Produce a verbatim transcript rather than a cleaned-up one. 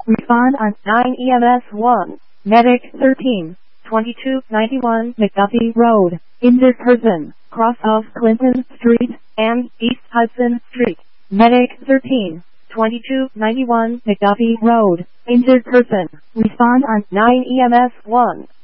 Respond on nine E M S one. Medic thirteen, twenty-two ninety-one McDuffie Road. Injured person, cross of Clinton Street and East Hudson Street. Medic thirteen, twenty-two ninety-one McDuffie Road. Injured person. Respond on nine E M S one.